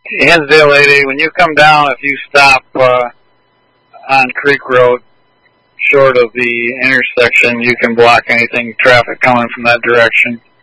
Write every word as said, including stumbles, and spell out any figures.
Hinsdale lady, when you come down, if you stop uh, on Creek Road, short of the intersection, you can block anything traffic coming from that direction.